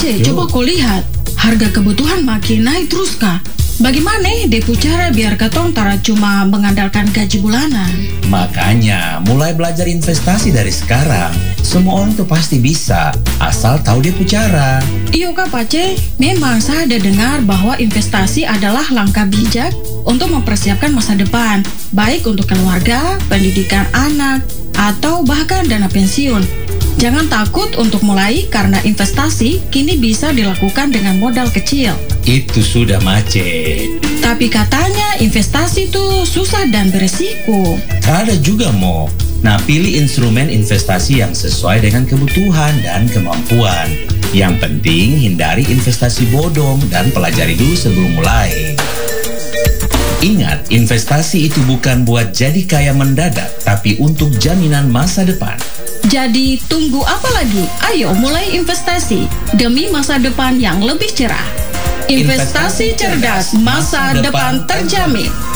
Pace, coba kau lihat. Harga kebutuhan makin naik terus, Kak. Bagaimana Depu cara biar katong tara cuma mengandalkan gaji bulanan? Makanya, mulai belajar investasi dari sekarang. Semua orang tuh pasti bisa, asal tahu dia cara. Iyo Kak Pace, memang saya ada dengar bahwa investasi adalah langkah bijak untuk mempersiapkan masa depan, baik untuk keluarga, pendidikan anak, atau bahkan dana pensiun. Jangan takut untuk mulai karena investasi kini bisa dilakukan dengan modal kecil. Itu sudah macet. Tapi katanya investasi itu susah dan beresiko. Ada juga, Mo. Nah, pilih instrumen investasi yang sesuai dengan kebutuhan dan kemampuan. Yang penting hindari investasi bodong dan pelajari dulu sebelum mulai. Ingat, investasi itu bukan buat jadi kaya mendadak, tapi untuk jaminan masa depan. Jadi tunggu apa lagi? Ayo mulai investasi demi masa depan yang lebih cerah. Investasi cerdas, masa depan terjamin.